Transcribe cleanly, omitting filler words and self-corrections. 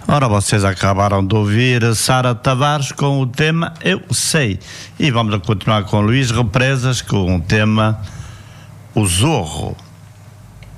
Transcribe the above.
Ora, vocês acabaram de ouvir Sara Tavares com o tema Eu Sei. E vamos continuar com Luís Represas com o tema O Zorro.